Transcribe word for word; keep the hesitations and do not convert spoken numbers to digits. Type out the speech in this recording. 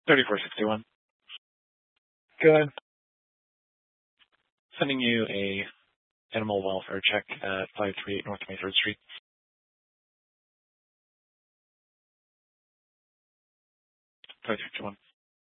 thirty-four sixty-one. Go ahead. Sending you a animal welfare check at five three eight North twenty-third Street. five three two one.